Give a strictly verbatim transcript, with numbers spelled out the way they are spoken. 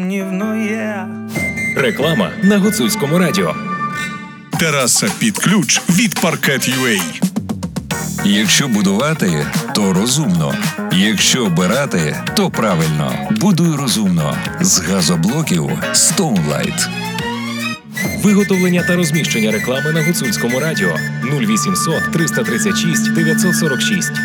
Реклама на Гуцульському радіо. Тераса під ключ від Parket.ua. Якщо будувати, то розумно. Якщо обирати, то правильно. Будуй розумно. З газоблоків Stoneline. Виготовлення та розміщення реклами на Гуцульському радіо нуль вісімсот триста тридцять шість дев'ятсот сорок шість.